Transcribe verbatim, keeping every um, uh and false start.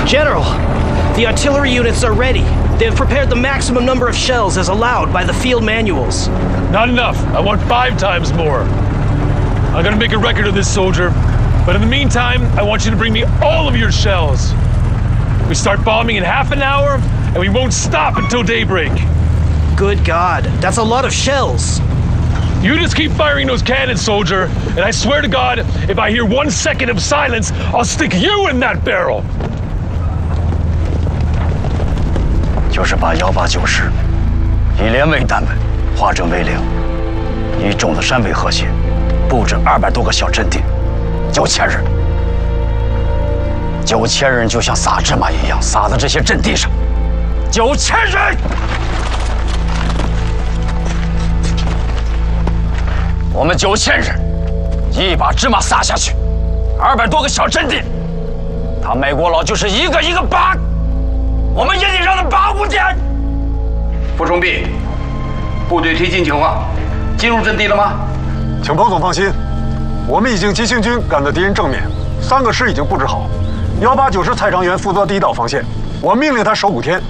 General, the artillery units are ready. They have prepared the maximum number of shells as allowed by the field manuals. Not enough. I want five times more. I'm gonna make a record of this, soldier. But in the meantime, I want you to bring me all of your shells. We start bombing in half an hour, and we won't stop until daybreak. Good God, that's a lot of shells. You just keep firing those cannons, soldier, and I swear to God, if I hear one second of silence, I'll stick you in that barrel. 就是把幺八九师以连为单位化整为零，以种子山为核心，布置二百多个小阵地，九千人，九千人就像撒芝麻一样撒在这些阵地上，九千人。我们九千人，一把芝麻撒下去，二百多个小阵地，他美国佬就是一个一个拔。 我们也得让他拔五天。 傅崇弼，部队推进情况，进入阵地了吗？ 请彭总放心，我们已经急行军赶在敌人正面，三个师已经布置好，幺八九师蔡长元负责第一道防线，我命令他守五天。